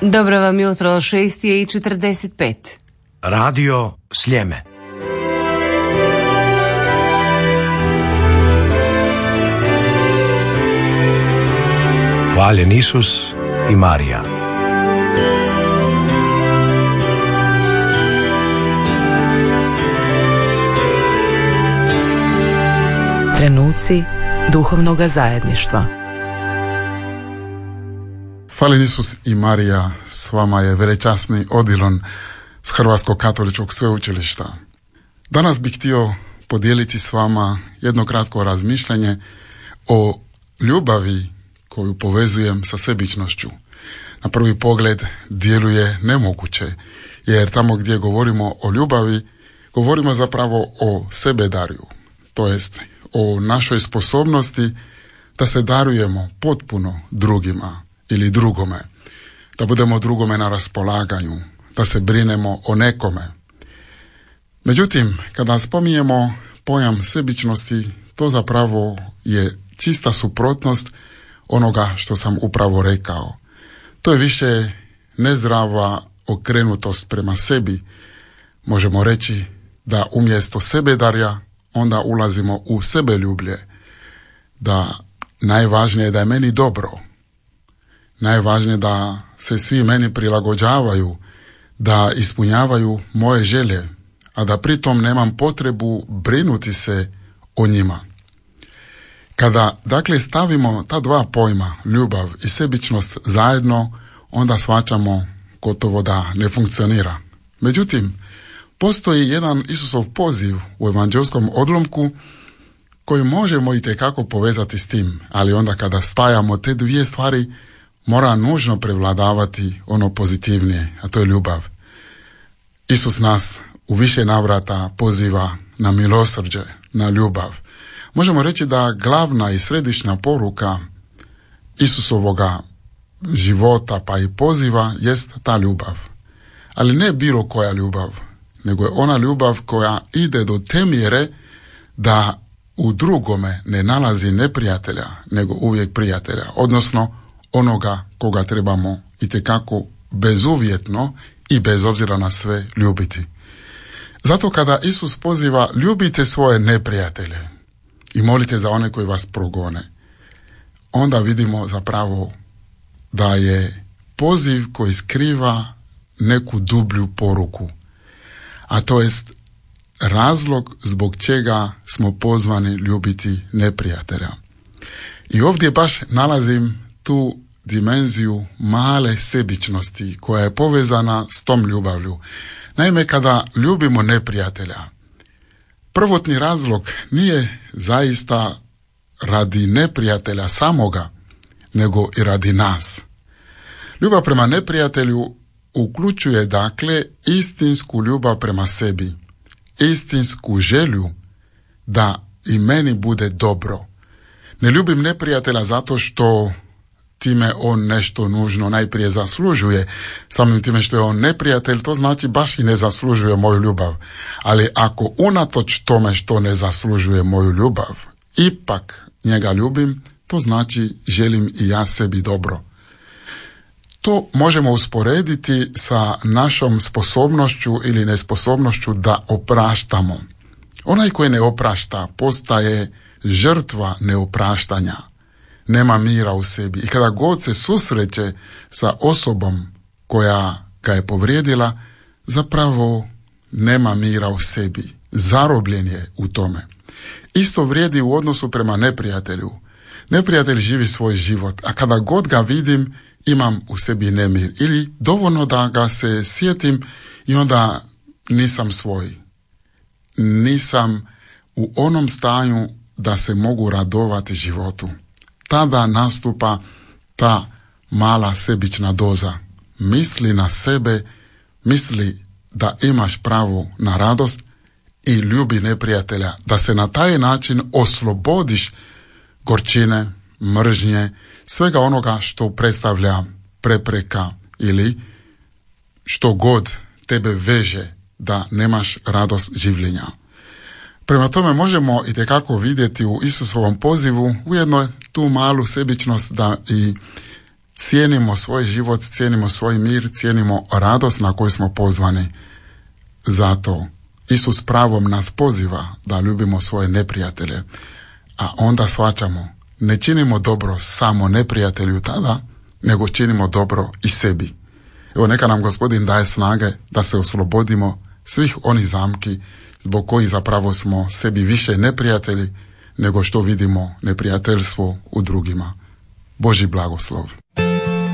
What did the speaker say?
Dobro vam jutro, 6:45. Radio Sljeme. Hvaljen Isus i Marija. Trenuci duhovnoga zajedništva. Hvaljen Isus i Marija, s vama je velečasni Odilon s Hrvatskog katoličkog sveučilišta. Danas bih htio podijeliti s vama jedno kratko razmišljanje o ljubavi koju povezujem sa sebičnošću. Na prvi pogled djeluje nemoguće, jer tamo gdje govorimo o ljubavi, govorimo zapravo o sebedarju, to jest o našoj sposobnosti da se darujemo potpuno drugima ili drugome, da budemo drugome na raspolaganju, da se brinemo o nekome. Međutim, kada spominjemo pojam sebičnosti, to zapravo je čista suprotnost onoga što sam upravo rekao. To je više nezdrava okrenutost prema sebi. Možemo reći da umjesto sebedarja onda ulazimo u sebeljublje, da najvažnije je da je meni dobro, najvažnije da se svi meni prilagođavaju, da ispunjavaju moje želje, a da pritom nemam potrebu brinuti se o njima. Kada dakle stavimo ta dva pojma, ljubav i sebičnost zajedno, onda shvaćamo gotovo da ne funkcionira. Međutim, postoji jedan Isusov poziv u evanđelskom odlomku koji možemo itekako povezati s tim, ali onda kada spajamo te dvije stvari, mora nužno prevladavati ono pozitivnije, a to je ljubav. Isus nas u više navrata poziva na milosrđe, na ljubav. Možemo reći da glavna i središnja poruka Isusovoga života pa i poziva jest ta ljubav. Ali ne bilo koja ljubav, nego je ona ljubav koja ide do te mjere da u drugome ne nalazi neprijatelja, nego uvijek prijatelja, odnosno onoga koga trebamo itekako bezuvjetno i bez obzira na sve ljubiti. Zato kada Isus poziva ljubite svoje neprijatelje i molite za one koji vas progone, onda vidimo zapravo da je poziv koji skriva neku dublju poruku, a to jest razlog zbog čega smo pozvani ljubiti neprijatelja. I ovdje baš nalazim tu dimenziju male sebičnosti koja je povezana s tom ljubavlju. Naime, kada ljubimo neprijatelja, prvotni razlog nije zaista radi neprijatelja samoga, nego i radi nas. Ljubav prema neprijatelju uključuje dakle istinsku ljubav prema sebi, istinsku želju da i meni bude dobro. Ne ljubim neprijatelja zato što time on nešto nužno najprije zaslužuje. Samim time što je on neprijatelj, to znači baš i ne zaslužuje moju ljubav. Ali ako unatoč tome što ne zaslužuje moju ljubav, ipak njega ljubim, to znači želim i ja sebi dobro. To možemo usporediti sa našom sposobnošću ili nesposobnošću da opraštamo. Onaj koji ne oprašta postaje žrtva neopraštanja. Nema mira u sebi i kada god se susreće sa osobom koja ga je povrijedila, zapravo nema mira u sebi. Zarobljen je u tome. Isto vrijedi u odnosu prema neprijatelju. Neprijatelj živi svoj život, a kada god ga vidim, imam u sebi nemir. Ili dovoljno da ga se sjetim i onda nisam svoj. Nisam u onom stanju da se mogu radovati životu. Tada nastupa ta mala sebična doza. Misli na sebe, misli da imaš pravo na radost i ljubi neprijatelja, da se na taj način oslobodiš gorčine, mržnje, svega onoga što predstavlja prepreka ili što god tebe veže da nemaš radost življenja. Prema tome možemo itekako vidjeti u Isusovom pozivu ujedno tu malu sebičnost da i cijenimo svoj život, cijenimo svoj mir, cijenimo radost na koju smo pozvani. Zato Isus pravom nas poziva da ljubimo svoje neprijatelje, a onda shvaćamo, ne činimo dobro samo neprijatelju tada, nego činimo dobro i sebi. Evo, neka nam Gospodin daje snage da se oslobodimo svih onih zamki zbog kojih zapravo smo sebi više neprijatelji nego što vidimo neprijateljstvo u drugima. Božji blagoslov.